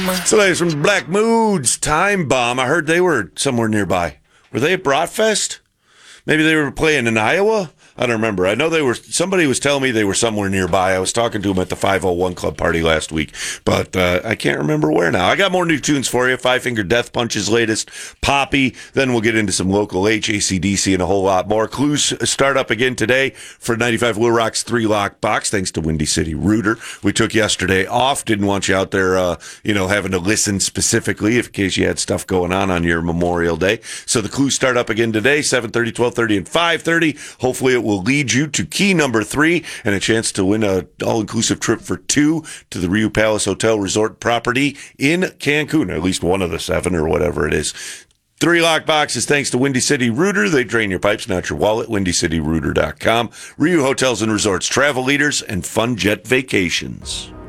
So that's from Black Moods, Time Bomb. I heard they were somewhere nearby. Were they at Bratfest? Maybe they were playing in Iowa? I don't remember. I know they were. Somebody was telling me they were somewhere nearby. I was talking to them at the 501 Club party last week, but I can't remember where now. I got more new tunes for you. Five Finger Death Punch's latest, Poppy. Then we'll get into some local HACDC and a whole lot more. Clues start up again today for 95 Little Rock's 3-lock box, thanks to Windy City Rooter. We took yesterday off. Didn't want you out there, having to listen specifically in case you had stuff going on your Memorial Day. So the clues start up again today, 7:30, 12:30, and 5:30. Hopefully it will lead you to key number 3 and a chance to win an all-inclusive trip for 2 to the Rio Palace Hotel Resort property in Cancun, at least one of the 7 or whatever it is. 3-lock boxes thanks to Windy City Rooter. They drain your pipes, not your wallet. WindyCityRooter.com. Rio Hotels and Resorts, travel leaders, and Fun Jet Vacations.